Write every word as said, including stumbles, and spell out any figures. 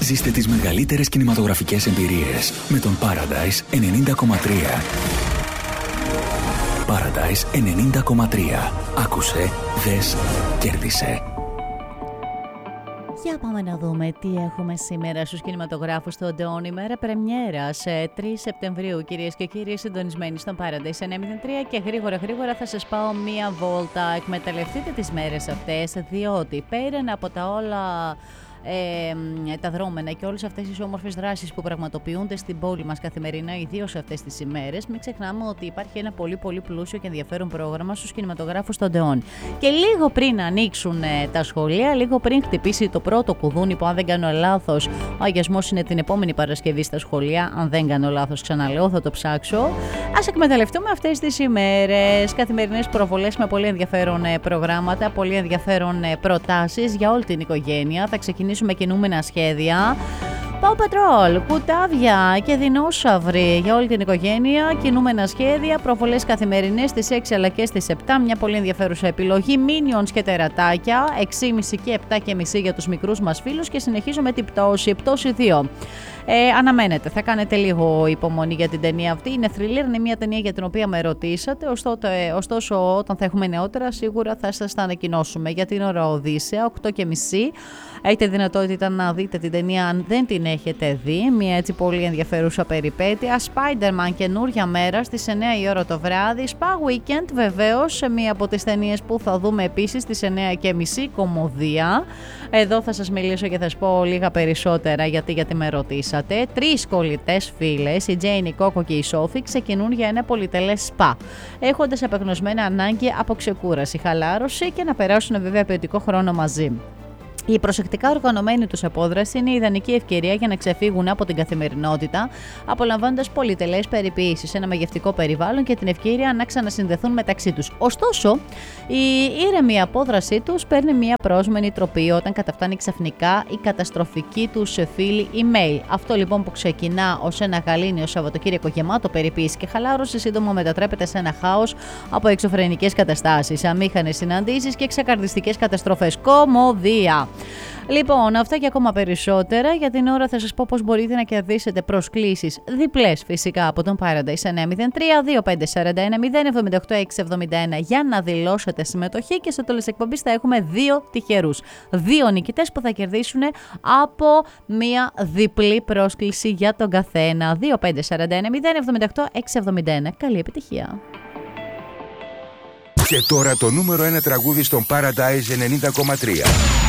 Ζήστε τις μεγαλύτερες κινηματογραφικές εμπειρίες με τον Paradise ενενήντα κόμμα τρία. Paradise ενενήντα κόμμα τρία. Άκουσε, δες, κέρδισε. Για πάμε να δούμε τι έχουμε σήμερα στους κινηματογράφους του Odeon, ημέρα πρεμιέρας τρεις Σεπτεμβρίου, κυρίες και κύριοι, συντονισμένοι στον Paradise εννιακόσια τρία, και γρήγορα γρήγορα θα σας πάω μία βόλτα. Εκμεταλλευτείτε τις μέρες αυτές, διότι πέραν από τα όλα Ε, τα δρόμενα και όλες αυτές τις όμορφες δράσεις που πραγματοποιούνται στην πόλη μας καθημερινά, ιδίως αυτές τις ημέρες, μην ξεχνάμε ότι υπάρχει ένα πολύ πολύ πλούσιο και ενδιαφέρον πρόγραμμα στους κινηματογράφους του Odeon. Και λίγο πριν ανοίξουν ε, τα σχολεία, λίγο πριν χτυπήσει το πρώτο κουδούνι, που αν δεν κάνω λάθος, ο αγιασμός είναι την επόμενη Παρασκευή στα σχολεία, αν δεν κάνω λάθος, ξαναλέω, θα το ψάξω. Ας εκμεταλλευτούμε αυτές τις ημέρες, καθημερινές προβολές με πολύ ενδιαφέρον ε, προγράμματα, πολύ ενδιαφέρον ε, προτάσεις για όλη την οικογένεια. Θα ξεκινήσουμε με κινούμενα σχέδια. Paw Patrol, κουτάβια και δεινόσαυροι για όλη την οικογένεια. Κινούμενα σχέδια, προβολές καθημερινές στις έξι αλλά και στις επτά. Μια πολύ ενδιαφέρουσα επιλογή. Minions και τερατάκια, έξι και μισή και επτά και μισή για τους μικρούς μας φίλους. Και συνεχίζω με την πτώση, πτώση δύο. Ε, αναμένετε, θα κάνετε λίγο υπομονή για την ταινία αυτή. Είναι thriller, είναι μια ταινία για την οποία με ρωτήσατε. Ωστόσο, ωστόσο όταν θα έχουμε νεότερα, σίγουρα θα σας τα ανακοινώσουμε. Για την ώρα Οδύσσεα, οκτώ και μισή. Έχετε δυνατότητα να δείτε την ταινία αν δεν την έχετε δει. Μια έτσι πολύ ενδιαφέρουσα περιπέτεια. Spider-Man, καινούρια μέρα στις εννιά η ώρα το βράδυ. Spa Weekend, βεβαίως, σε μία από τις ταινίες που θα δούμε επίσης στις εννιά και μισή, κομμωδία. Εδώ θα σας μιλήσω και θα σας πω λίγα περισσότερα γιατί, γιατί με ρωτήσατε. Τρεις κολλητές φίλες, η Τζέιν, η Κόκο και η Σόφη, ξεκινούν για ένα πολυτελές σπα, έχοντας απεγνωσμένα ανάγκη από ξεκούραση, χαλάρωση και να περάσουν βέβαια ποιοτικό χρόνο μαζί. Η προσεκτικά οργανωμένη τους απόδραση είναι η ιδανική ευκαιρία για να ξεφύγουν από την καθημερινότητα, απολαμβάνοντας πολυτελές περιποίησεις, ένα μαγευτικό περιβάλλον και την ευκαιρία να ξανασυνδεθούν μεταξύ τους. Ωστόσο, η ήρεμη απόδρασή τους παίρνει μια πρόσμενη τροπή όταν καταφτάνει ξαφνικά η καταστροφική τους φίλη email. Αυτό λοιπόν που ξεκινά ως ένα γαλήνιο Σαββατοκύριακο γεμάτο περιποίηση και χαλάρωση, σύντομα μετατρέπεται σε ένα χάος από εξωφρενικές καταστάσεις, αμήχανες συναντήσεις και ξεκαρδιστικές καταστροφές. Κομμωδία. Λοιπόν, αυτά και ακόμα περισσότερα. Για την ώρα θα σας πω πώς μπορείτε να κερδίσετε προσκλήσεις διπλές φυσικά από τον Paradise εννιακόσια τρία δύο πέντε τέσσερα ένα μηδέν επτά οκτώ έξι επτά ένα για να δηλώσετε συμμετοχή, και στο τέλος της εκπομπής θα έχουμε δύο τυχερούς. Δύο νικητές που θα κερδίσουν από μία διπλή πρόσκληση για τον καθένα. δύο πέντε τέσσερα ένα μηδέν επτά οκτώ έξι επτά ένα. Καλή επιτυχία. Και τώρα το νούμερο ένα τραγούδι στον Paradise ενενήντα κόμμα τρία.